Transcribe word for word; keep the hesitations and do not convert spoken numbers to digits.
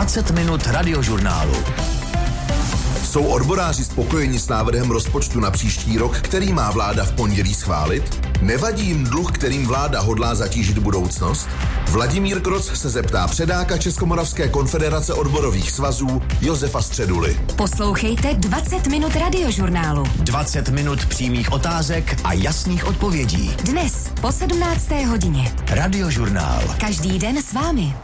dvacet minut radiožurnálu. Jsou odboráři spokojeni s návrhem rozpočtu na příští rok, který má vláda v pondělí schválit? Nevadí jim dluh, kterým vláda hodlá zatížit budoucnost? Vladimír Kroc se zeptá předáka Českomoravské konfederace odborových svazů Josefa Středuly. Poslouchejte dvacet minut radiožurnálu. dvacet minut přímých otázek a jasných odpovědí. Dnes po sedmnácté hodině. Radiožurnál. Každý den s vámi.